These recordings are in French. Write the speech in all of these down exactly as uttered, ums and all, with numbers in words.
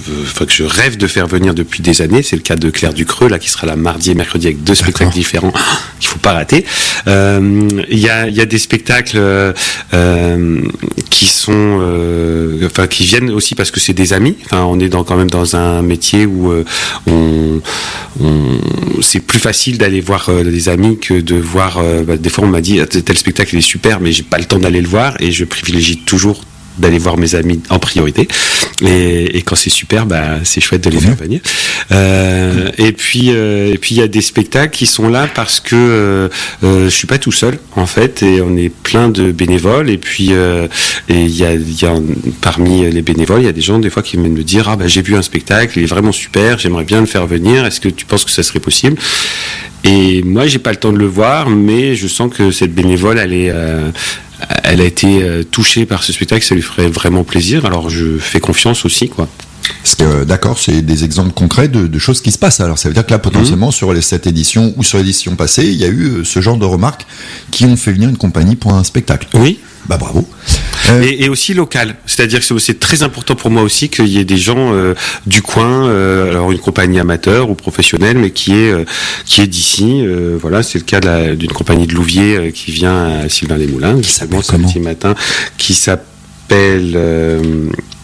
veux, enfin que je rêve de faire venir depuis des années. C'est le cas de Claire Ducreux, là, qui sera là mardi et mercredi avec deux spectacles D'accord. différents qu'il faut pas rater. Il euh, y a, il y a des spectacles euh, qui sont, euh, enfin qui viennent aussi parce que c'est des amis. Enfin, on est dans, quand même dans un métier où euh, on, on, c'est plus facile d'aller voir euh, des amis que de voir. Euh, bah, des fois, on m'a dit tel spectacle il est super, mais j'ai pas le temps d'aller le voir et je privilégie toujours d'aller voir mes amis en priorité et, et quand c'est super bah c'est chouette de les mmh. faire venir euh, mmh. et puis euh, et puis il y a des spectacles qui sont là parce que euh, euh, je suis pas tout seul en fait et on est plein de bénévoles et puis euh, et il y a il y a parmi les bénévoles il y a des gens des fois qui viennent me dire ah bah j'ai vu un spectacle il est vraiment super j'aimerais bien le faire venir est-ce que tu penses que ça serait possible et moi j'ai pas le temps de le voir mais je sens que cette bénévole elle est euh, elle a été euh, touchée par ce spectacle, ça lui ferait vraiment plaisir. Alors je fais confiance aussi, quoi. Parce que, euh, d'accord, c'est des exemples concrets de, de choses qui se passent. Alors ça veut dire que là, potentiellement, mmh. sur les, cette édition ou sur l'édition passée, il y a eu euh, ce genre de remarques qui ont fait venir une compagnie pour un spectacle. Oui. Bah bravo. Euh... Et, et aussi local, c'est-à-dire que c'est, c'est très important pour moi aussi qu'il y ait des gens euh, du coin, euh, alors une compagnie amateur ou professionnelle, mais qui est euh, qui est d'ici. Euh, voilà, c'est le cas de la, d'une compagnie de Louviers euh, qui vient à Sylvain-les-Moulins, qui s'appelle comment samedi matin, qui s'appelle. Euh,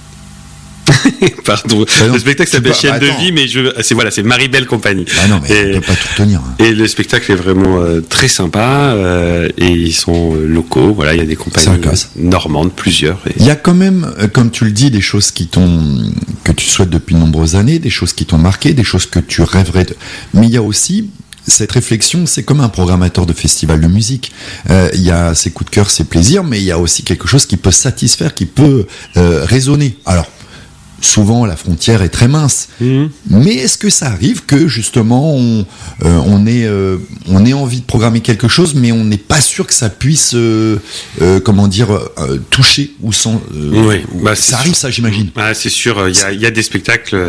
Pardon. Bah non, le spectacle s'appelle pas, Chaîne bah de vie, mais je, c'est voilà, c'est Marie-Belle Compagnie. Ah non, mais et, on peut pas tout tenir. Hein. Et le spectacle est vraiment euh, très sympa euh, et ils sont euh, locaux. Voilà, il y a des compagnies normandes, plusieurs. Il et... y a quand même, euh, comme tu le dis, des choses qui t'ont, que tu souhaites depuis de nombreuses années, des choses qui t'ont marqué, des choses que tu rêverais de. Mais il y a aussi cette réflexion, c'est comme un programmateur de festival de musique. Il euh, y a ses coups de cœur, ses plaisirs, mais il y a aussi quelque chose qui peut satisfaire, qui peut euh, résonner. Alors. Souvent, la frontière est très mince. Mmh. Mais est-ce que ça arrive que, justement, on, euh, on, ait, euh, on ait envie de programmer quelque chose, mais on n'est pas sûr que ça puisse, euh, euh, comment dire, euh, toucher ou sans... Euh, oui, bah, ça arrive, ça, j'imagine. Ah, c'est sûr. Il y a, il y a des spectacles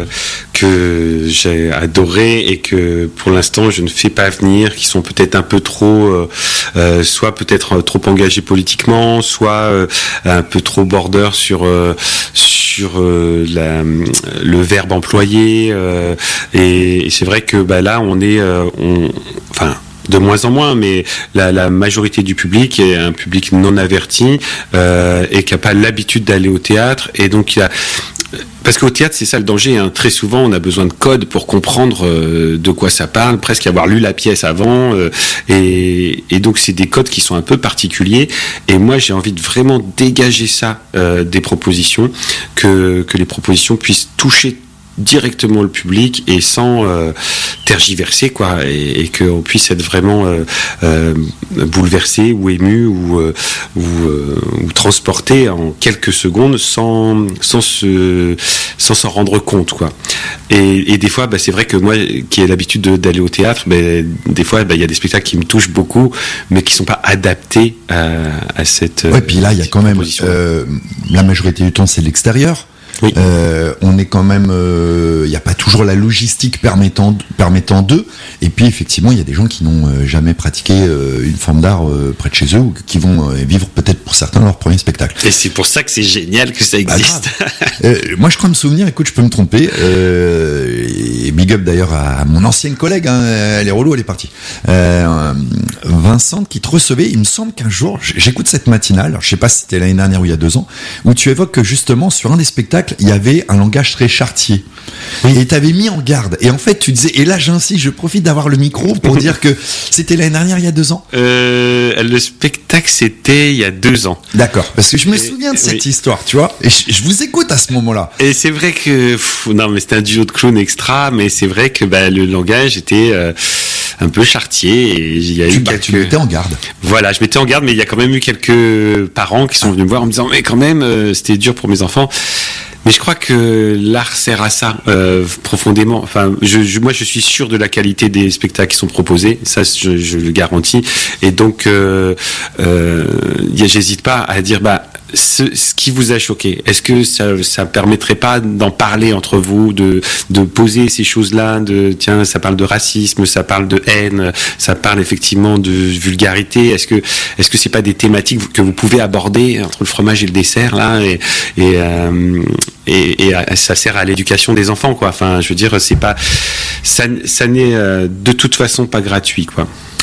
que j'ai adorés et que, pour l'instant, je ne fais pas venir, qui sont peut-être un peu trop... Euh, soit peut-être trop engagés politiquement, soit euh, un peu trop border sur... Euh, sur euh, la, le verbe employé euh, et, et c'est vrai que bah, là on est euh, on, enfin de moins en moins, mais la, la majorité du public est un public non averti euh, et qui n'a pas l'habitude d'aller au théâtre et donc il a parce qu'au théâtre, c'est ça le danger. Hein. Très souvent, on a besoin de codes pour comprendre euh, de quoi ça parle, presque avoir lu la pièce avant. Euh, et, et donc, c'est des codes qui sont un peu particuliers. Et moi, j'ai envie de vraiment dégager ça euh, des propositions, que, que les propositions puissent toucher directement le public et sans euh, tergiverser quoi et, et qu'on puisse être vraiment euh, euh, bouleversé ou ému ou euh, ou, euh, ou transporté en quelques secondes sans sans se sans s'en rendre compte quoi et, et des fois bah, c'est vrai que moi qui ai l'habitude de, d'aller au théâtre bah, des fois bah, il y a des spectacles qui me touchent beaucoup mais qui sont pas adaptés à, à cette ouais puis là il y a quand même euh, la majorité du temps c'est de l'extérieur. Oui. Euh, on est quand même, il euh, n'y a pas toujours la logistique permettant permettant d'eux. Et puis effectivement, il y a des gens qui n'ont euh, jamais pratiqué euh, une forme d'art euh, près de chez eux ou qui vont euh, vivre peut-être pour certains leur premier spectacle. Et c'est pour ça que c'est génial que ça existe. Bah, euh, moi, je crois me souvenir. Écoute, je peux me tromper. Euh, et big up d'ailleurs à mon ancienne collègue. Hein, elle est relou, elle est partie. Euh, Vincent qui te recevait. Il me semble qu'un jour, j'écoute cette matinale. Alors, je sais pas si c'était l'année dernière ou il y a deux ans, où tu évoques que justement sur un des spectacles il y avait un langage très chartier. Oui. Et t'avais mis en garde. Et en fait, tu disais, et là, j'insiste, je profite d'avoir le micro pour dire que c'était l'année dernière, il y a deux ans. Euh, le spectacle, c'était il y a deux ans. D'accord. Parce que je me et, souviens de cette oui. histoire, tu vois. Et je, je vous écoute à ce moment-là. Et c'est vrai que, pff, non, mais c'était un duo de clowns extra, mais c'est vrai que, bah, le langage était, euh, un peu chartier et il y a tu, eu bah, quelques... tu mettais en garde. Voilà, je mettais en garde, mais il y a quand même eu quelques parents qui sont venus me voir en me disant, mais quand même, euh, c'était dur pour mes enfants. Mais je crois que l'art sert à ça euh, profondément. Enfin, je, je, moi, je suis sûr de la qualité des spectacles qui sont proposés. Ça, je, je le garantis. Et donc, euh, euh, j'hésite pas à dire, bah, ce, ce qui vous a choqué, est-ce que ça, ça permettrait pas d'en parler entre vous, de, de poser ces choses-là, de tiens, ça parle de racisme, ça parle de haine, ça parle effectivement de vulgarité. Est-ce que, est-ce que c'est pas des thématiques que vous pouvez aborder entre le fromage et le dessert là, et et, euh, et, et ça sert à l'éducation des enfants, quoi. Enfin, je veux dire, c'est pas, ça, ça n'est euh, de toute façon pas gratuit, quoi.